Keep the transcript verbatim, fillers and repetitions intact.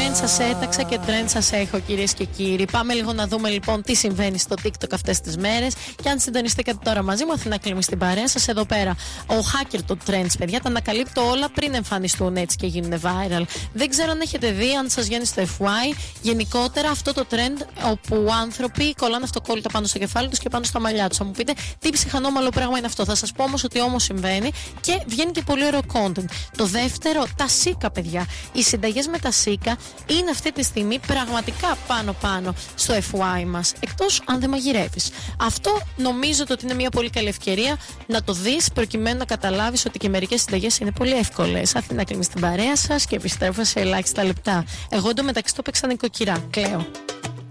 trend σας έταξα και trend σας έχω, κυρίες και κύριοι. Πάμε λίγο να δούμε λοιπόν τι συμβαίνει στο TikTok αυτές τις μέρες. Και αν συντονιστήκατε τώρα μαζί μου, Αθηνά Κλίμη στην παρέα σας, εδώ πέρα ο hacker των trends, παιδιά, τα ανακαλύπτω όλα πριν εμφανιστούν έτσι και γίνουν viral. Δεν ξέρω αν έχετε δει, αν σας βγαίνει στο εφ γουάι, γενικότερα αυτό το trend όπου άνθρωποι κολλάνε αυτοκόλλητα πάνω στο κεφάλι τους και πάνω στα μαλλιά τους. Θα μου πείτε τι ψυχανόμαλο πράγμα είναι αυτό. Θα σας πω όμως ότι όμως συμβαίνει και βγαίνει και πολύ ωραίο content. Το δεύτερο, τα σίκα, παιδιά. Οι συνταγές με τα σίκα είναι αυτή τη στιγμή πραγματικά πάνω-πάνω στο εφ γουάι μας. Εκτός αν δεν μαγειρεύεις. Αυτό νομίζω ότι είναι μια πολύ καλή ευκαιρία να το δεις, προκειμένου να καταλάβεις ότι και μερικές συνταγές είναι πολύ εύκολες. Αθηνά Κλίμη στην παρέα σας και επιστρέφω σε ελάχιστα λεπτά. Εγώ εντωμεταξύ το παίξα νοικοκυρά. Κλαίω.